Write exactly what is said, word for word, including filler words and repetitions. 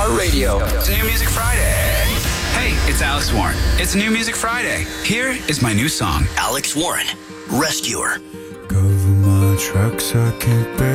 iHeartRadio. It's New Music Friday. Hey, it's Alex Warren. It's New Music Friday. Here is my new song. Alex Warren, Rescuer. Cover my tracks, I can't bear